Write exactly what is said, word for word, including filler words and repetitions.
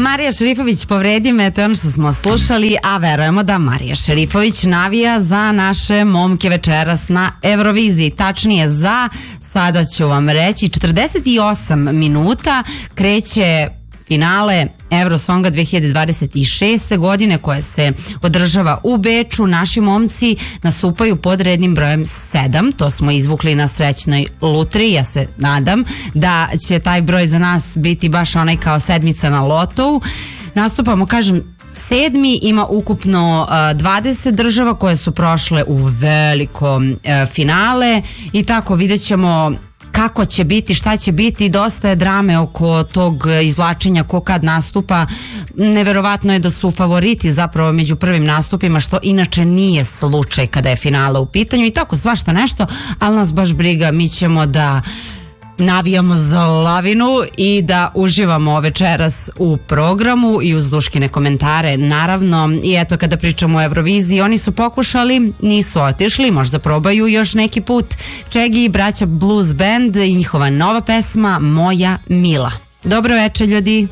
Marija Šerifović povredi me, to je ono što smo slušali, a verujemo da Marija Šerifović navija za naše momke večeras na Euroviziji. Tačnije za, sada ću vam reći, četrdeset osam minuta kreće finale Eurosonga dve hiljade dvadeset šeste. godine koje se održava u Beču. Naši momci nastupaju pod rednim brojem sedam, to smo izvukli na srećnoj lutriji. Ja se nadam da će taj broj za nas biti baš onaj kao sedmica na lotovu. Nastupamo, kažem, sedmi, ima ukupno uh, dvadeset država koje su prošle u veliko uh, finale i tako vidjet ćemo kako će biti, šta će biti. Dosta je drame oko tog izvlačenja ko kad nastupa. Neverovatno je da su favoriti zapravo među prvim nastupima, što inače nije slučaj kada je finala u pitanju i tako svašta nešto, ali nas baš briga, mi ćemo da navijamo za lavinu i da uživamo večeras u programu i uz Duškine komentare naravno. I eto, kada pričamo o Euroviziji, oni su pokušali, nisu otišli, možda probaju još neki put. Čegi i braća Blues Band i njihova nova pesma Moja Mila. Dobro večer ljudi.